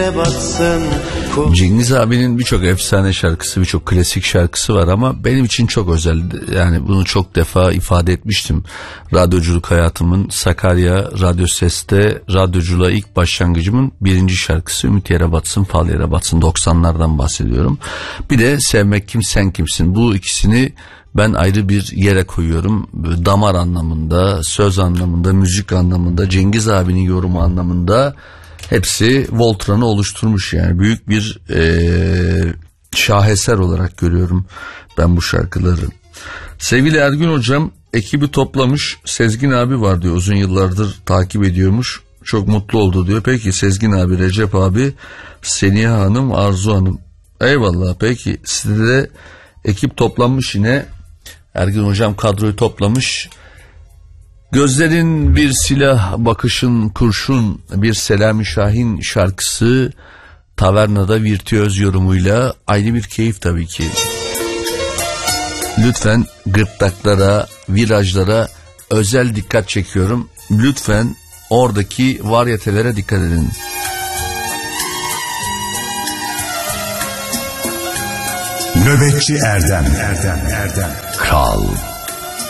Cengiz abinin birçok efsane şarkısı, birçok klasik şarkısı var ama benim için çok özel. Yani bunu çok defa ifade etmiştim. Radyoculuk hayatımın, Sakarya Radyo Ses'te radyoculuğa ilk başlangıcımın birinci şarkısı Ümit Yere Batsın, Fal Yere Batsın. 90'lardan bahsediyorum. Bir de Sevmek Kim Sen Kimsin. Bu ikisini ben ayrı bir yere koyuyorum. Damar anlamında, söz anlamında, müzik anlamında, Cengiz abinin yorumu anlamında hepsi Voltran'ı oluşturmuş. Yani büyük bir şaheser olarak görüyorum ben bu şarkıları. Sevgili Ergün hocam ekibi toplamış, Sezgin abi var diyor, uzun yıllardır takip ediyormuş, çok mutlu oldu diyor. Peki Sezgin abi, Recep abi, Seniha Hanım, Arzu Hanım, eyvallah. Peki sizde de ekip toplanmış yine. Ergün hocam kadroyu toplamış. Gözlerin bir silah, bakışın kurşun, bir Selami Şahin şarkısı tavernada virtüöz yorumuyla ayrı bir keyif tabii ki. Lütfen gırtlaklara, virajlara özel dikkat çekiyorum. Lütfen oradaki varyetelere dikkat edin. Nöbetçi Erdem. Kral